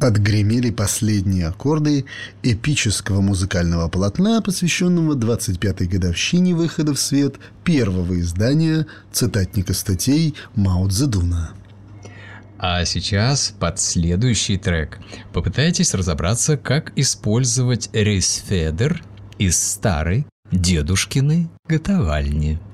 Отгремели последние аккорды эпического музыкального полотна, посвященного 25-й годовщине выхода в свет первого издания цитатника статей Мао Цзэдуна. А сейчас под следующий трек попытайтесь разобраться, как использовать рейсфедер из старой дедушкиной готовальни.